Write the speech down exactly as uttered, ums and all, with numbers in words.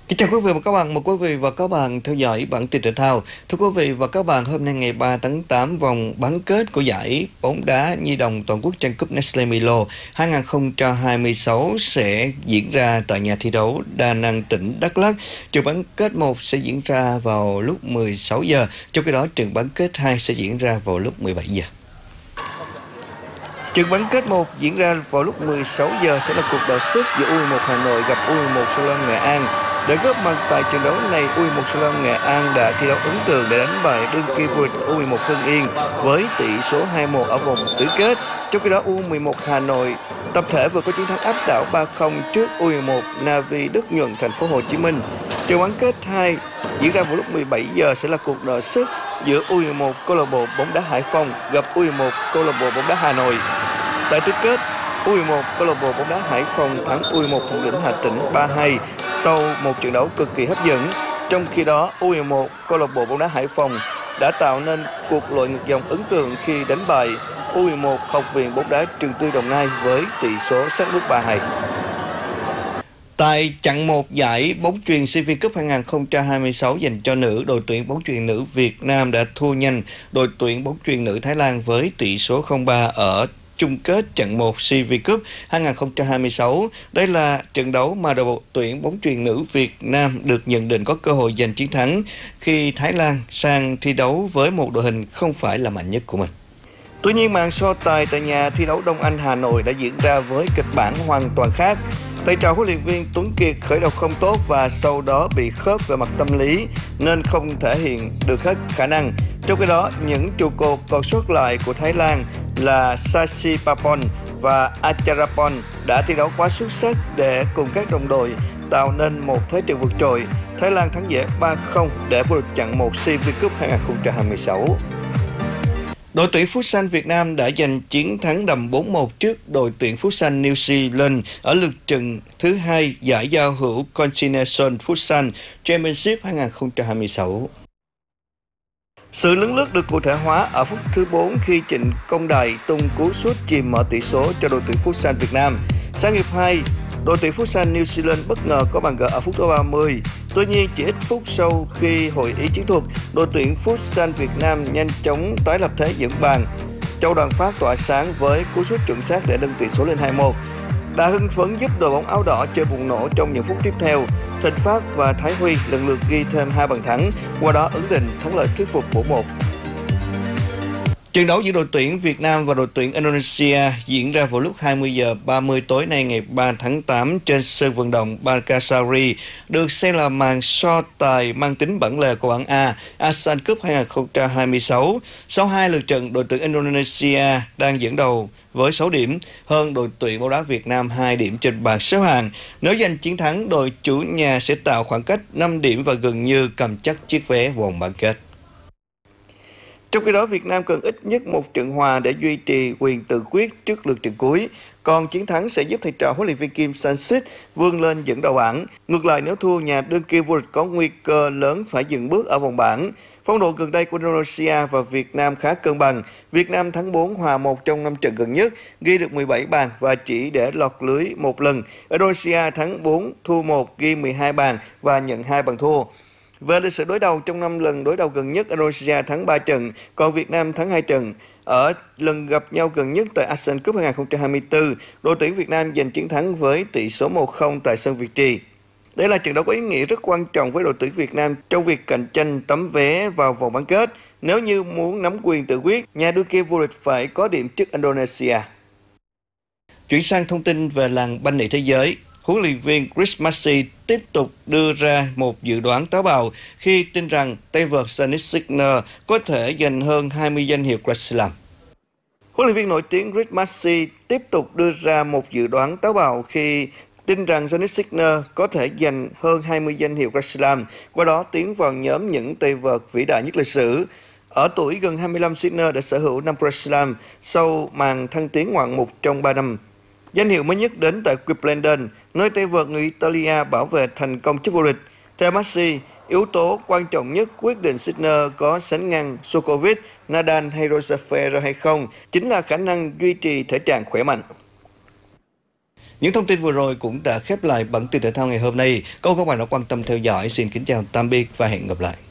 Kính chào quý vị và các bạn, mời quý vị và các bạn theo dõi bản tin thể thao. Thưa quý vị và các bạn, hôm nay ngày ba tháng tám, vòng bán kết của giải bóng đá nhi đồng toàn quốc tranh cúp Nestle Milo hai không hai sáu sẽ diễn ra tại nhà thi đấu Đa Năng, tỉnh Đắk Lắk. Trận bán kết một sẽ diễn ra vào lúc mười sáu giờ, trong khi đó trận bán kết hai sẽ diễn ra vào lúc mười bảy giờ. Trận bán kết một diễn ra vào lúc mười sáu giờ sẽ là cuộc đọ sức giữa u mười một Hà Nội gặp u mười một Sông Lam Nghệ An. Để góp mặt tại trận đấu này, u mười một Sông Lam Nghệ An đã thi đấu ấn tượng để đánh bại đương kim vô địch u mười một Hưng Yên với tỷ số hai một ở vòng tứ kết. Trong khi đó, u mười một Hà Nội tập thể vừa có chiến thắng áp đảo ba không trước u mười một Navy Đức Nhuận thành phố Hồ Chí Minh. Trận bán kết hai diễn ra vào lúc mười bảy giờ sẽ là cuộc đọ sức giữa u mười một câu lạc bộ bóng đá Hải Phòng gặp u mười một câu lạc bộ bóng đá Hà Nội. Tại tứ kết, u mười một câu lạc bộ bóng đá Hải Phòng thắng u mười một Hồng Lĩnh Hà Tĩnh ba hai sau một trận đấu cực kỳ hấp dẫn. Trong khi đó, u mười một câu lạc bộ bóng đá Hải Phòng đã tạo nên cuộc lội ngược dòng ấn tượng khi đánh bại u mười một Học viện bóng đá Trường Tư Đồng Nai với tỷ số sát nút ba hai. Tại chặng một giải bóng chuyền xê vê Cup hai không hai sáu dành cho nữ, đội tuyển bóng chuyền nữ Việt Nam đã thua nhanh đội tuyển bóng chuyền nữ Thái Lan với tỷ số không ba ở chung kết trận một xê vê Cup hai không hai sáu. Đây là trận đấu mà đội tuyển bóng chuyền nữ Việt Nam được nhận định có cơ hội giành chiến thắng khi Thái Lan sang thi đấu với một đội hình không phải là mạnh nhất của mình. Tuy nhiên, màn so tài tại nhà thi đấu Đông Anh Hà Nội đã diễn ra với kịch bản hoàn toàn khác. Thầy trò huấn luyện viên Tuấn Kiệt khởi đầu không tốt và sau đó bị khớp về mặt tâm lý nên không thể hiện được hết khả năng. Trong khi đó, những trụ cột còn sót lại của Thái Lan là Sasipapon và Acharapon đã thi đấu quá xuất sắc để cùng các đồng đội tạo nên một thế trận vượt trội. Thái Lan thắng dễ ba không để vô địch chặng một xê vê Cup hai không hai sáu. Đội tuyển Futsal Việt Nam đã giành chiến thắng đậm bốn một trước đội tuyển Futsal New Zealand ở lượt trận thứ hai giải giao hữu Continental Futsal Championship hai không hai sáu. Sự lấn lướt được cụ thể hóa ở phút thứ bốn khi Trịnh Công Đại tung cú sút chìm mở tỷ số cho đội tuyển Futsal Việt Nam. Sang hiệp hai, đội tuyển Futsal New Zealand bất ngờ có bàn gỡ ở phút thứ ba mươi. Tuy nhiên, chỉ ít phút sau khi hội ý chiến thuật, đội tuyển Futsal Việt Nam nhanh chóng tái lập thế dẫn bàn. Châu Đoàn Phát tỏa sáng với cú sút chuẩn xác để nâng tỷ số lên hai một. Đã hưng phấn giúp đội bóng áo đỏ chơi bùng nổ trong những phút tiếp theo. Thịnh Phát và Thái Huy lần lượt ghi thêm hai bàn thắng, qua đó ấn định thắng lợi thuyết phục bốn một. Trận đấu giữa đội tuyển Việt Nam và đội tuyển Indonesia diễn ra vào lúc hai mươi giờ ba mươi tối nay ngày ba tháng tám trên sân vận động Bagasari, được xem là màn so tài mang tính bản lề của bảng A ASEAN Cup hai không hai sáu. Sau hai lượt trận, đội tuyển Indonesia đang dẫn đầu với sáu điểm, hơn đội tuyển bóng đá Việt Nam hai điểm trên bảng xếp hạng. Nếu giành chiến thắng, đội chủ nhà sẽ tạo khoảng cách năm điểm và gần như cầm chắc chiếc vé vòng bán kết. Trong khi đó, Việt Nam cần ít nhất một trận hòa để duy trì quyền tự quyết trước lượt trận cuối. Còn chiến thắng sẽ giúp thầy trò huấn luyện viên Kim Sang-sik vươn lên dẫn đầu bảng. Ngược lại, nếu thua, nhà đương kim vô địch có nguy cơ lớn phải dừng bước ở vòng bảng. Phong độ gần đây của Indonesia và Việt Nam khá cân bằng. Việt Nam thắng bốn, hòa một trong năm trận gần nhất, ghi được mười bảy bàn và chỉ để lọt lưới một lần. Indonesia thắng bốn, thua một, ghi mười hai bàn và nhận hai bàn thua. Về lịch sử đối đầu, trong năm lần đối đầu gần nhất, Indonesia thắng ba trận, còn Việt Nam thắng hai trận. Ở lần gặp nhau gần nhất tại ASEAN Cup hai không hai tư, đội tuyển Việt Nam giành chiến thắng với tỷ số một không tại sân Việt Trì. Đây là trận đấu có ý nghĩa rất quan trọng với đội tuyển Việt Nam trong việc cạnh tranh tấm vé vào vòng bán kết. Nếu như muốn nắm quyền tự quyết, nhà đương kim vô địch phải có điểm trước Indonesia. Chuyển sang thông tin về làng banh nỉ thế giới. Huấn luyện viên Chris Maxey tiếp tục đưa ra một dự đoán táo bạo khi tin rằng tay vợt Jannik Sinner có thể giành hơn hai mươi danh hiệu Grand Slam. Huấn luyện viên nổi tiếng Chris Maxey tiếp tục đưa ra một dự đoán táo bạo khi tin rằng Jannik Sinner có thể giành hơn hai mươi danh hiệu Grand Slam, qua đó tiến vào nhóm những tay vợt vĩ đại nhất lịch sử. Ở tuổi gần hai mươi lăm, Sinner đã sở hữu năm Grand Slam sau màn thăng tiến ngoạn mục trong ba năm. Danh hiệu mới nhất đến tại Wimbledon, nơi tay vợt người Italia bảo vệ thành công chức vô địch. Theo Maxey, yếu tố quan trọng nhất quyết định Sinner có sánh ngang Djokovic, Nadal hay Roger Federer hay không chính là khả năng duy trì thể trạng khỏe mạnh. Những thông tin vừa rồi cũng đã khép lại bản tin thể thao ngày hôm nay. Cảm ơn các bạn đã quan tâm theo dõi. Xin kính chào tạm biệt và hẹn gặp lại.